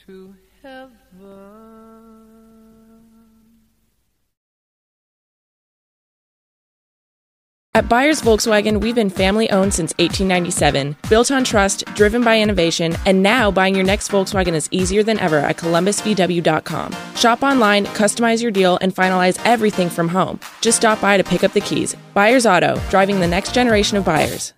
to heaven. At Byers Volkswagen, we've been family-owned since 1897, built on trust, driven by innovation, and now buying your next Volkswagen is easier than ever at columbusvw.com. Shop online, customize your deal, and finalize everything from home. Just stop by to pick up the keys. Byers Auto, driving the next generation of buyers.